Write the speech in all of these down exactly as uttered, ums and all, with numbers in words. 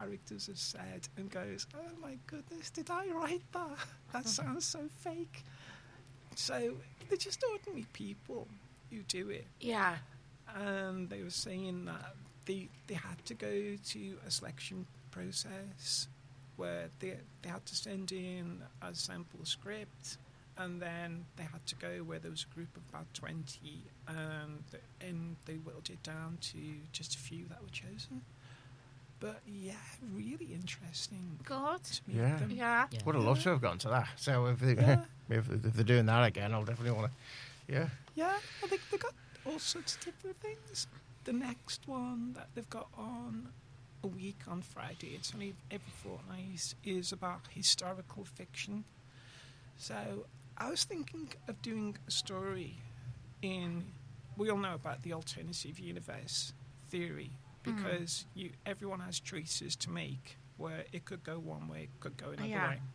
characters have said and goes, oh my goodness, did I write that? That sounds so fake. So they're just ordinary people who do it. Yeah. And they were saying that they they had to go to a selection process where they they had to send in a sample script, and then they had to go where there was a group of about twenty, and and they whittled it down to just a few that were chosen. But yeah, really interesting. Good. to meet Yeah. them. Yeah. Yeah. Would have loved to have gone to that. So if, they, Yeah. if, if they're doing that again, I'll definitely want to. Yeah. Yeah, I think they've got all sorts of different things. The next one that they've got on a week on Friday, it's only every fortnight, is about historical fiction. So I was thinking of doing a story in, we all know about the alternative universe theory, because you everyone has choices to make where it could go one way, it could go another Yeah. way.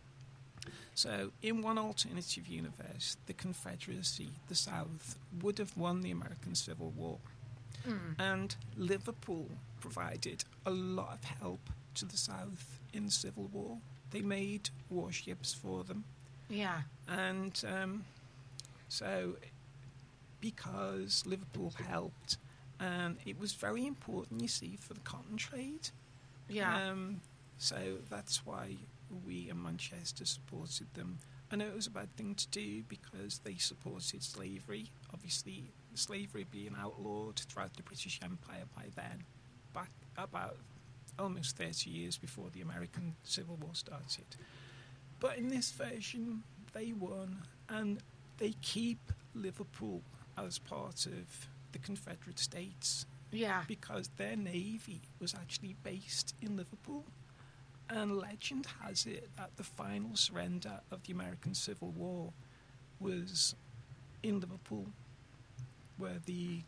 So, in one alternative universe, the Confederacy, the South, would have won the American Civil War. And Liverpool provided a lot of help to the South in the Civil War. They made warships for them. Yeah. And um, so, because Liverpool helped, and it was very important, you see, for the cotton trade. Yeah. Um, so that's why we in Manchester supported them. I know it was a bad thing to do because they supported slavery. Obviously, slavery being outlawed throughout the British Empire by then, back about almost thirty years before the American Civil War started. But in this version, they won, and they keep Liverpool as part of the Confederate States Yeah. because their navy was actually based in Liverpool. And legend has it that the final surrender of the American Civil War was in Liverpool, where the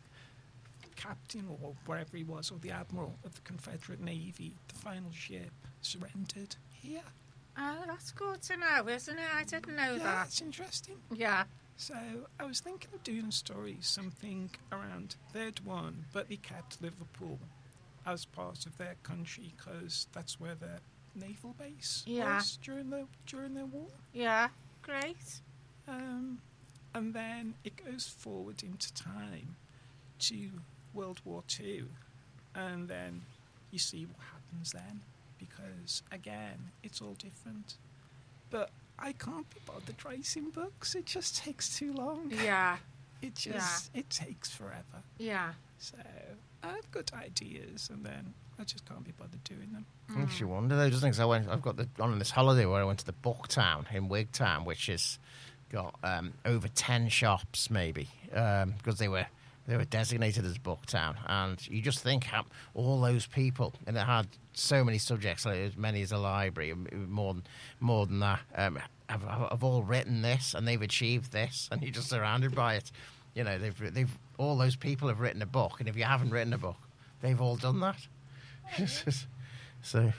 captain or wherever he was, or the admiral of the Confederate Navy, the final ship, surrendered here. Oh, that's good to know, isn't it? I didn't know Yeah, that. that's interesting. Yeah. So I was thinking of doing a story, something around they'd won, but they kept Liverpool as part of their country because that's where their naval base Yeah. was during the during their war. Yeah. Great. Um, and then it goes forward into time to World War Two, and then you see what happens then, because again, it's all different. But I can't be bothered writing books; it just takes too long. Yeah. It just it takes forever. Yeah. So I have good ideas, and then I just can't be bothered doing them. Makes you wonder, though, doesn't it? 'Cause I went, I've got the, on this holiday where I went to the Booktown in Wigtown, which has got um, over ten shops, maybe, um, because they were they were designated as Booktown. And you just think how all those people, and it had so many subjects, like as many as a library, um, more than, more than that, um, have, have all written this, and they've achieved this, and you're just surrounded by it. You know, they've they've all those people have written a book, and if you haven't written a book, they've all done that. So,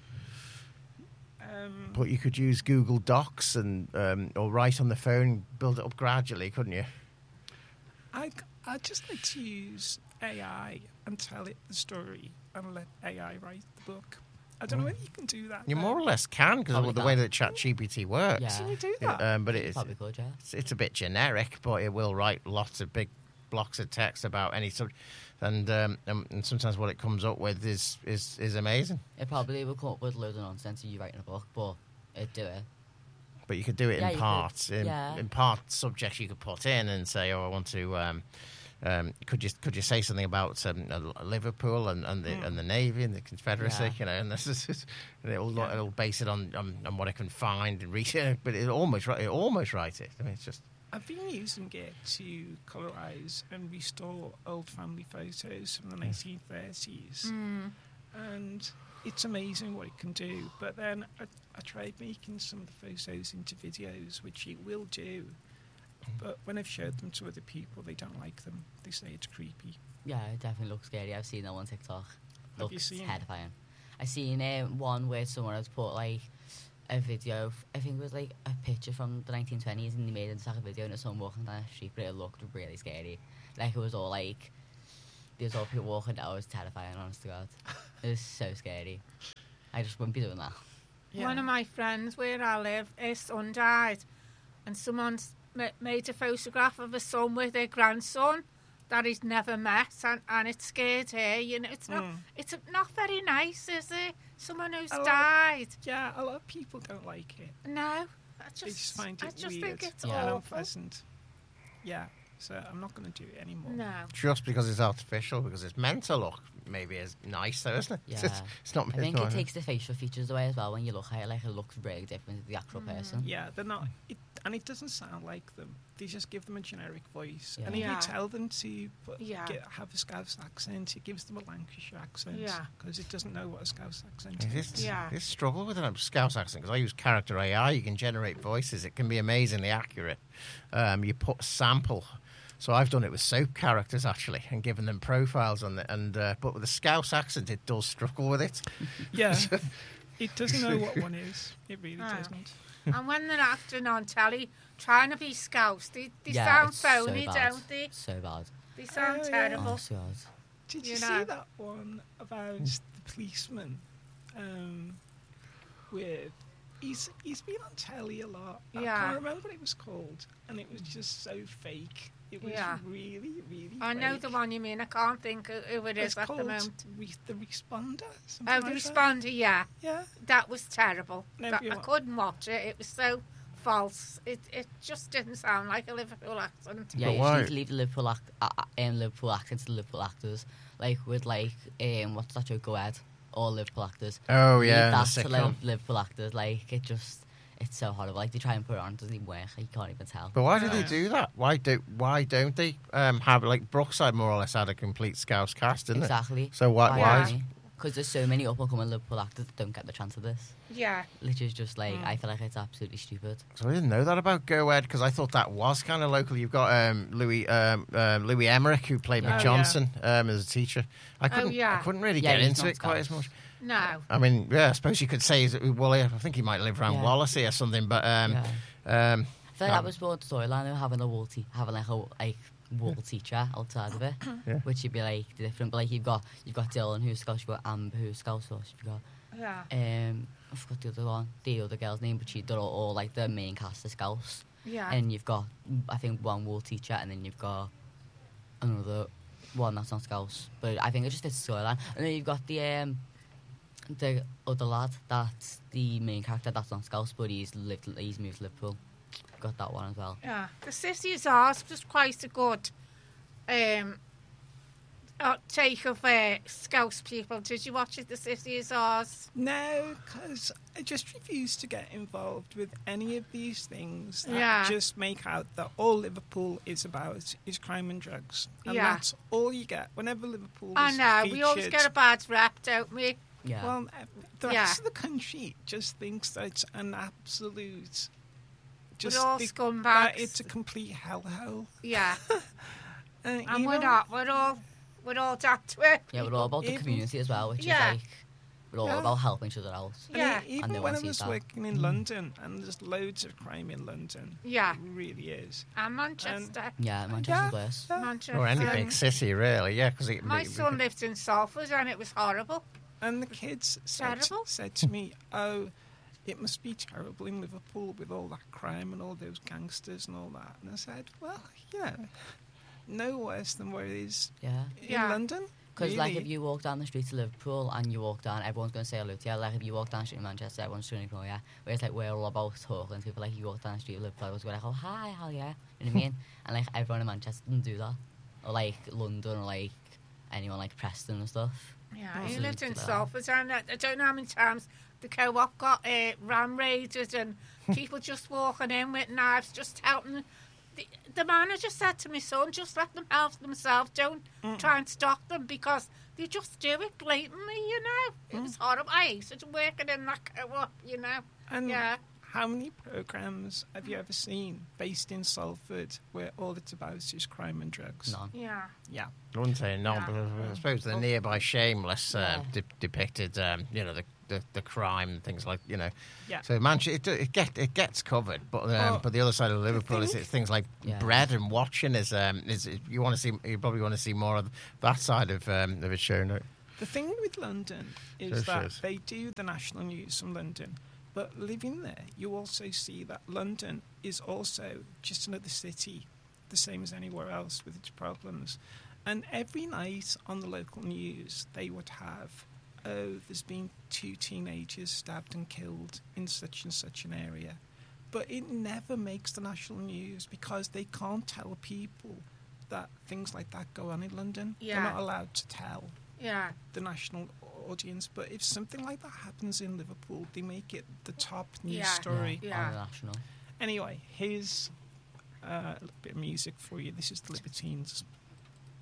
Um, but you could use Google Docs and um, or write on the phone, build it up gradually, couldn't you? I I just like to use A I and tell it the story and let A I write the book. I don't know whether you can do that. You now. more or less can because Probably of the can. way that ChatGPT works. Yeah. Can you do Yeah, that? um, but it's, Probably good, yeah. it's it's a bit generic, but it will write lots of big blocks of text about any subject, and, um, and and sometimes what it comes up with is is, is amazing. It probably will come up with loads of nonsense if you writing a book, but it'd do it. But you could do it Yeah, in you could. parts. In, Yeah. in part subjects you could put in and say, "Oh, I want to." Um, um, could you could you say something about um, uh, Liverpool and, and the and the Navy and the Confederacy? Yeah. You know, and this is and it'll Yeah. it'll base it on, on, on what it can find and read it, but it almost write- it almost write it. I mean, it's just I've been using it to colorize and restore old family photos from the nineteen thirties, and it's amazing what it can do. But then I, I tried making some of the photos into videos, which it will do. But when I've showed them to other people, they don't like them. They say it's creepy. Yeah, it definitely looks scary. I've seen that on TikTok. Have you Looks seen it? terrifying. I seen um, one where someone has put like a video. Of, I think it was like a picture from the nineteen twenties, and they made it into like a video, and it's someone walking down the street, but it looked really scary. Like it was all like there's all people walking. That was terrifying. Honest to God, it was so scary. I just wouldn't be doing that. Yeah. One of my friends where I live, his son died, and someone's ma- made a photograph of a son with their grandson that he's never met, and, and it scared her. You know, it's not Mm. it's not very nice, is it? Someone who's A lot- died. Yeah, a lot of people don't like it. No, I They just, just find it I just weird think it's Yeah. and awful. unpleasant. Yeah, so I'm not going to do it anymore. No. Just because it's artificial, because it's meant to look maybe as nice, though, isn't it? Yeah. It's, it's not. I it's think not, it takes the facial features away as well. When you look at it, like it looks really different to the actual Mm. person. Yeah, they're not, it, and it doesn't sound like them. They just give them a generic voice, Yeah. and if Yeah. you tell them to put, Yeah. get, have a Scouse accent, it gives them a Lancashire accent. Yeah. because it doesn't know what a Scouse accent It is. is, Yeah. This struggle with a Scouse accent, because I use character A I, you can generate voices. It can be amazingly accurate. Um, you put sample. So I've done it with soap characters, actually, and given them profiles on it. And uh, but with the Scouse accent, it does struggle with it. Yeah, it doesn't know what one is. It really No. doesn't. And when they're acting on telly, trying to be Scouse, they, they Yeah, sound it's so phony, bad. don't they? So bad. They sound Oh, yeah. terrible. Oh, so bad. Did you, You see know. that one about the policeman? Um, with he's he's been on telly a lot. I Yeah. can't remember what it was called, and it was just so fake. It was Yeah. really, really. I know fake. the one you mean. I can't think who who it It's is at called the moment. Re- the Responder. Oh, something the like that. responder, yeah. Yeah. That was terrible. No, That- you I what? couldn't watch it. It was so false. It it just didn't sound like a Liverpool accent. Yeah, But you why- just need to leave the Liverpool act, uh, uh, um, Liverpool accents to Liverpool actors. Like with like um, what's that show? Go Ahead. All Liverpool actors. Oh, Leave yeah, that the to sitcom. Liv- Liverpool actors. Like it just, it's so horrible. Like they try and put it on, it doesn't even work. You can't even tell. But why do they Yeah. do that? Why do why don't they um, have like Brookside more or less had a complete Scouse cast, didn't Exactly. it? So why? Yeah. why Because there's so many up and coming Liverpool actors that don't get the chance of this. Yeah. Which is just like, Mm. I feel like it's absolutely stupid. So I didn't know that about Go Ed, because I thought that was kind of local. You've got um, Louis um, um, Louis Emmerich, who played Oh, Mick yeah. Johnson um, as a teacher. I couldn't, yeah. I couldn't really Yeah, get he's into not it quite as Scouse. much. No. I mean, yeah, I suppose you could say, he's- well, I think he might live around Yeah. Wallasey or something, but um, Yeah. um, I feel like Um, that was more the storyline of having a wall te- having like a like wall teacher outside of it, Yeah. which would be like different. But like you've got you've got Dylan who's Scouse, you've got Amber who's Scouse, you've got Yeah. um I forgot the other one, the other girl's name, but she they're all, all like the main cast of Scouse. Yeah. And you've got I think one wall teacher, and then you've got another one that's not Scouse. But I think it just fits the storyline. And then you've got the um the other lad that's the main character that's not Scouse, but he's lived he's moved to Liverpool. Got that one as well. Yeah. The Cities Ours was quite a good um, uh, take of uh, Scouse people. Did you watch it, The Cities Ours? No, because I just refuse to get involved with any of these things that Yeah. just make out that all Liverpool is about is crime and drugs. And Yeah. that's all you get whenever Liverpool I is know. featured. We always get a bad rap, don't we? Yeah. Well, uh, the Yeah. rest of the country just thinks that it's an absolute... Just all think scumbags. that it's a complete hellhole. Yeah. And, And you we're know, not. We're all, we're all that to it. yeah, we're all about the even- community as well, which Yeah. is like we're all Yeah. about helping each other out. and Yeah. e- even no when one I sees was that. working in Mm. London, and there's loads of crime in London. Yeah. It really is. And Manchester. Yeah, Manchester's Yeah. worse. Yeah. Manchester. or any Um, big city, really, yeah. Because My son lived in Salford and it was horrible. And the kids said, Terrible. said to me, oh, it must be terrible in Liverpool with all that crime and all those gangsters and all that. And I said, well, yeah, no worse than what it is Yeah. in Yeah. London. Because like really. if you walk down the streets of Liverpool and you walk down, everyone's going to say hello to you. Like if you walk down the street in Manchester, everyone's trying to ignore you. Whereas like we're all about talking to people. Like you walk down the street of Liverpool, everyone's going like, oh hi, how yeah, you know what I mean? And like everyone in Manchester doesn't do that, or like London, or like anyone like Preston and stuff. Yeah, Oh, he so lived in it's, uh, Salford and I, I don't know how many times the co-op got uh, ram raided and people just walking in with knives, just helping. The, the manager said to my son, just let them help themselves. Don't try and stop them because they just do it blatantly, you know. It was horrible. I hated working in that co-op, you know. And Yeah. how many programmes have you ever seen based in Salford where all it's about is crime and drugs? None. Yeah. Yeah. I wouldn't say no, Yeah. but I I suppose the nearby Shameless uh, Yeah. de- depicted, um, you know, the, the the crime and things like, you know. Yeah. So Manchester, it, it get it gets covered, but um, Oh, but the other side of Liverpool is think- it's things like Yeah. bread and watching is um is you want to see you probably want to see more of that side of um of it shown. don't you? The thing with London is So she that is. they do the national news from London, but living there, you also see that London is also just another city, the same as anywhere else with its problems. And every night on the local news, they would have, oh, there's been two teenagers stabbed and killed in such and such an area. But it never makes the national news because they can't tell people that things like that go on in London. Yeah. They're not allowed to tell Yeah. the national audience. But if something like that happens in Liverpool, they make it the top news Yeah. story. Yeah. On the national. Anyway, here's uh, a little bit of music for you. This is the Libertines.